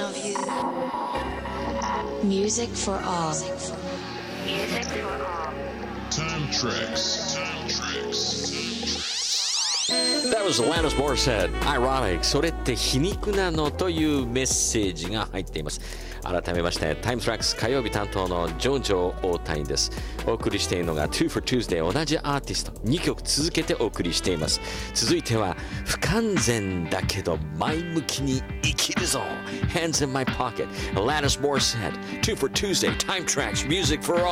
of you. Music for all. Time Tracks. That was Alanis Morissette, Ironic それって皮肉なのというメッセージが入っています。改めましてタイムトラックス火曜日担当のジョンジョー大谷です。お送りしているのが Two for Tuesday 同じアーティスト2曲続けてお送りしています。続いては不完全だけど前向きに生きるぞ Hands in my pocket Alanis Morissette Two for Tuesday Time Tracks Music for all